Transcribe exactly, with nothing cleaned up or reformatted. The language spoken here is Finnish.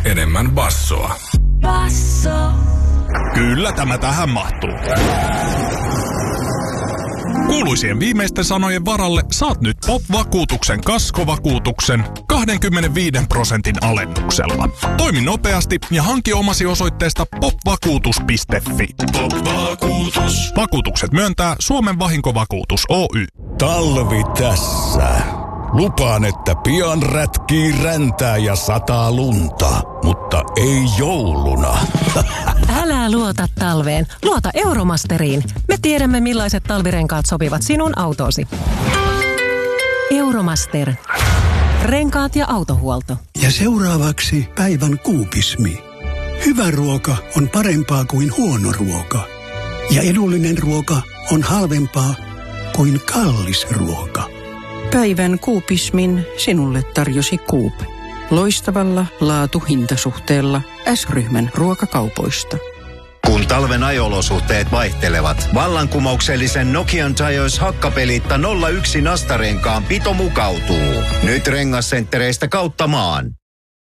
enemmän bassoa. Basso. Kyllä tämä tähän mahtuu. Kuuluisien viimeisten sanojen varalle saat nyt Pop-vakuutuksen kaskovakuutuksen kaksikymmentäviisi prosentin alennuksella. Toimi nopeasti ja hanki omasi osoitteesta popvakuutus piste fi. Pop-vakuutus. Vakuutukset myöntää Suomen vahinkovakuutus Oy. Talvi tässä. Lupaan, että pian rätkii räntää ja sataa lunta, mutta ei jouluna. Älä luota talveen, luota Euromasteriin. Me tiedämme, millaiset talvirenkaat sopivat sinun autoosi. Euromaster. Renkaat ja autohuolto. Ja seuraavaksi päivän kuupismi. Hyvä ruoka on parempaa kuin huono ruoka. Ja edullinen ruoka on halvempaa kuin kallis ruoka. Päivän kuupismin sinulle tarjosi Coop. Loistavalla laatu-hintasuhteella S-ryhmän ruokakaupoista. Kun talven ajo-olosuhteet vaihtelevat, vallankumouksellisen Nokian Tires hakkapeliitta nolla yksi nastarenkaan pito mukautuu. Nyt rengasenttereistä kautta maan.